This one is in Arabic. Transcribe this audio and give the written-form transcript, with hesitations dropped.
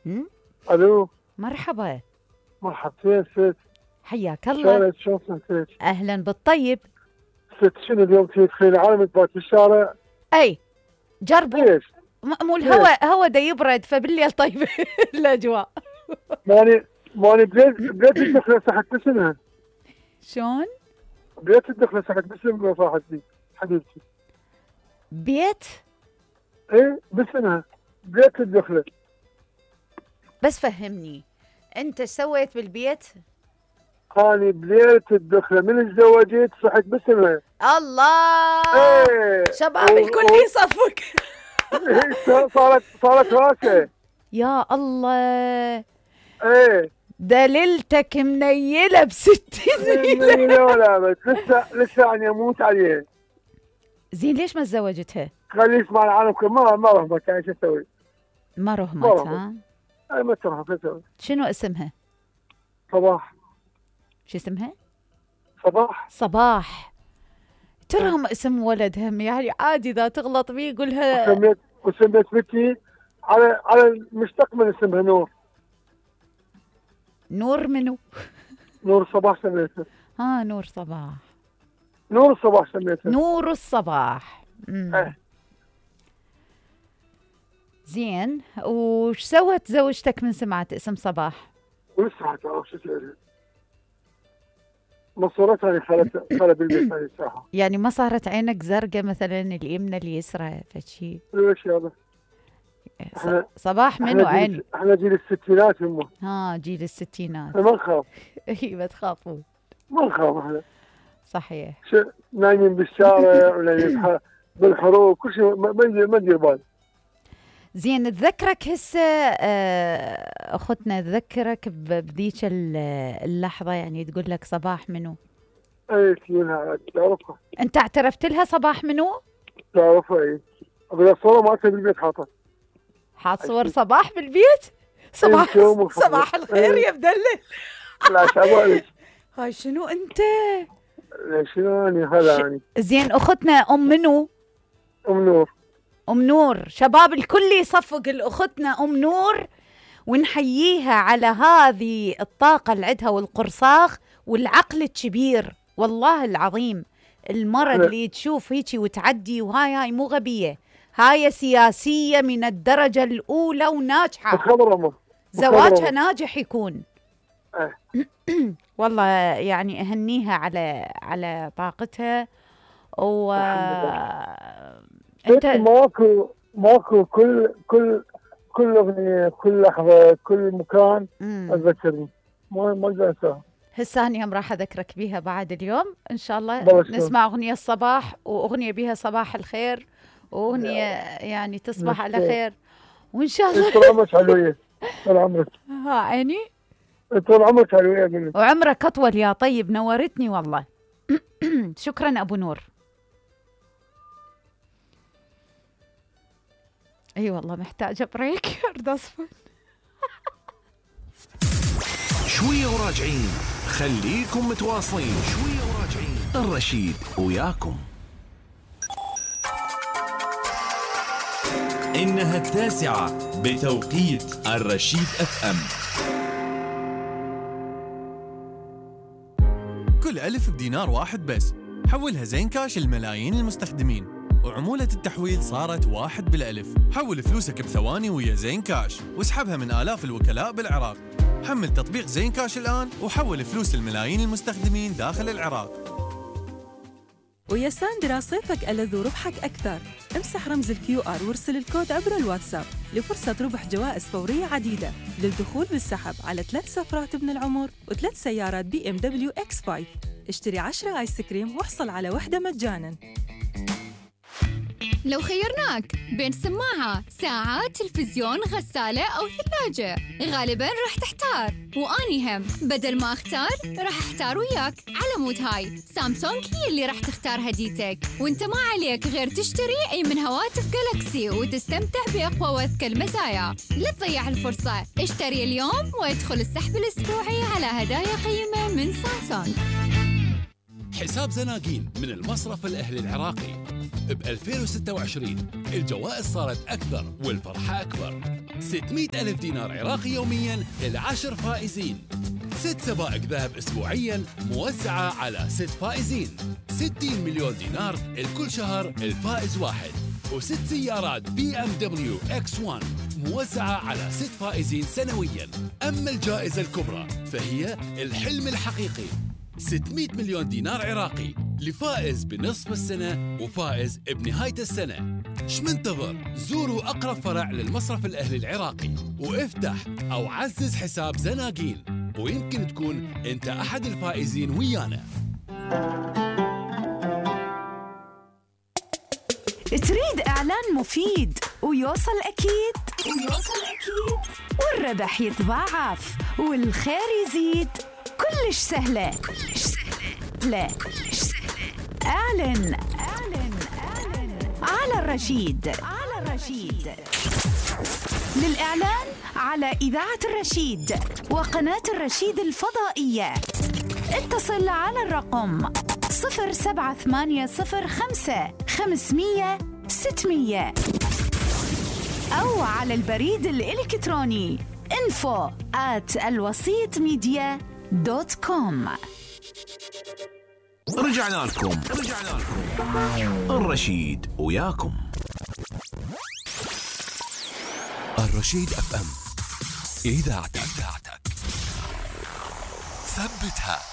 الو، مرحبا. مرحبتين ست. حياك الله. شلون صحتك؟ اهلا بالطيب. ست شنو اليوم تدخلي العالم تبات بالشارع؟ اي جربوا. ليش؟ مو الهواء هوا دا يبرد فبالليل طيب الاجواء. ماني بديت الدخله صحت باسمها. شلون؟ بديت الدخله صحت باسم صاحبتي حبيبتي. بيت؟ ايه باسمها بديت الدخله. بس فهمني انت ايش سويت بالبيت؟ أنا بديت الدخله من تزوجت صحت باسمها. الله. ايه شباب الكل يصفق. صارت راسه. يا الله. ايه دليلتك منيله ب60 نيله ولا بس لسه اني اموت عليه. زين ليش ما تزوجتها؟ خليه يسمع العالم كله. ما رهبت يعني شو اسوي؟ ما رهمت ها؟ اي ما ترهب شو اسوي؟ شنو اسمها؟ صباح. شو اسمها؟ صباح. ترهم اسم ولدها يعني عادي اذا تغلط بيه يقولها. وسميت بنتي على المشتق من اسمها نور. نور منو؟ نور صباح سميتها. نور صباح. نور الصباح سميتها. نور الصباح. زين وش سوت زوجتك من سمعت اسم صباح؟ ولسه تعرف شو تسوي؟ مصورتها خلت بالبيت هاي الساعة. يعني ما صارت عينك زرقاء مثلا اليمنى اليسرى فشي؟ ليش يابا؟ صباح منو عيني؟ احنا جيل الستينات يمه. جيل الستينات. ما نخاف. اي ما تخافون. ما نخاف احنا. صحيح. نايمين بالشارع ولا بالحروب كل شيء ما ندير بال. زين تذكرك هسه اختنا تذكرك بذيك اللحظه يعني تقول لك صباح منو؟ اي فيها تعرفها. انت اعترفت لها صباح منو؟ تعرفها اي. اقول لها صورة مالتها بالبيت حاط صور صباح بالبيت؟ صباح الخير يا مدلل. لا شعبالك. هاي شنو انت؟ شنو اني هلا يعني. زين اختنا ام منو؟ ام نور. شباب الكل يصفق لاختنا ام نور ونحييها على هذه الطاقة اللي عندها والقرصاخ والعقل الكبير. والله العظيم المرض اللي تشوف هيك وتعدي وهاي مو غبية، هاي سياسية من الدرجة الأولى وناجحة. زواجها ناجح يكون. والله يعني أهنيها على طاقتها. و انت ماكو كل اغنيه كل لحظه كل مكان اتذكرني ما اقدر انساها. هسه راح اذكرك بيها بعد اليوم ان شاء الله. نسمع اغنيه الصباح واغنيه بيها صباح الخير واغنيه يعني تصبح على خير وان شاء الله. طول عمرك حلويه. طول عمرك. عيني. طول عمرك حلويه. وعمرك اطول يا طيب. نورتني والله. شكرا ابو نور. اي والله محتاجه بريك. ارد اصفن شويه وراجعين. خليكم متواصلين. شويه وراجعين. الرشيد وياكم. إنها 9 بتوقيت الرشيد FM. كل ألف بدينار واحد بس. حولها زين كاش لملايين المستخدمين وعمولة التحويل صارت 1 بالألف. حول فلوسك بثواني ويا زين كاش واسحبها من آلاف الوكلاء بالعراق. حمل تطبيق زين كاش الآن وحول فلوس الملايين المستخدمين داخل العراق. ويا ساندرا صيفك ألذ وربحك أكثر. امسح رمز الQR وارسل الكود عبر الواتساب لفرصة ربح جوائز فورية عديدة للدخول بالسحب على 3 سفرات ابن العمر و3 سيارات BMW X5. اشتري 10 آيس كريم واحصل على واحدة مجاناً. لو خيرناك بين سماعة، ساعة، تلفزيون، غسالة أو ثلاجة، غالباً راح تحتار. وأني هم بدل ما أختار راح أحتار وياك. على مود هاي سامسونج هي اللي راح تختار هديتك، وانت ما عليك غير تشتري أي من هواتف جالكسي وتستمتع بأقوى وأذكى المزايا. لا تضيع الفرصة. اشتري اليوم وادخل السحب الأسبوعي على هدايا قيمة من سامسونج. حساب زناقين من المصرف الأهلي العراقي. ب 2026 الجوائز صارت أكثر والفرحة أكبر. 600,000 دينار عراقي يومياً ل10 فائزين. 6 سبائك ذهب أسبوعياً موزعة على 6 فائزين. 60 مليون دينار لكل شهر الفائز واحد. و6 سيارات BMW X1 موزعة على 6 فائزين سنوياً. أما الجائزة الكبرى فهي الحلم الحقيقي، 600 مليون دينار عراقي لفائز بنصف السنة وفائز بنهاية السنة. شمنتظر؟ زوروا أقرب فرع للمصرف الأهلي العراقي وافتح أو عزز حساب زناقين، ويمكن تكون أنت أحد الفائزين ويانا. تريد إعلان مفيد ويوصل أكيد والربح يتضاعف والخير يزيد؟ كلش سهلة. لا، اعلن على الرشيد. للإعلان على إذاعة الرشيد وقناة الرشيد الفضائية اتصل على الرقم 07805 500 600 أو على البريد الإلكتروني info@alwasitmedia.com. رجعنا لكم الرشيد وياكم. الرشيد FM، إذاعتك ثبتها.